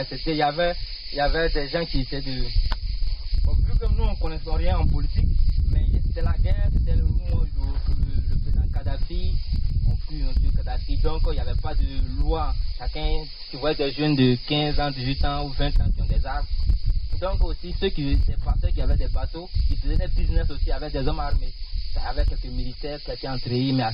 il y avait des gens qui étaient de... Bon, vu que nous, on ne connaissait rien en politique, mais c'était la guerre, c'était le moment où le président Kadhafi, on prit M. Kadhafi, donc il n'y avait pas de loi. Chacun, tu vois des jeunes de 15 ans, 18 ans ou 20 ans qui ont des armes. Donc aussi, ceux qui avaient des bateaux, ils faisaient des business aussi avec des hommes armés. Avec quelques militaires qui étaient entrés, mais